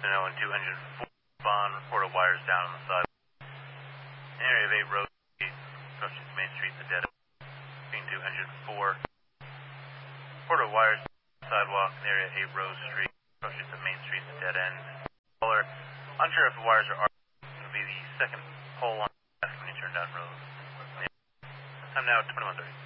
and 204 on, report of wires down on the side. Area of 8 Rose Street, approaching to Main Street, the dead end. Between 204. Report of wires sidewalk in the area of 8 Rose Street, approaching to Main Street, the dead end. Caller, unsure if the wires are arced. It will be the second pole on the left when you turn down Rose. Time now, 21:30.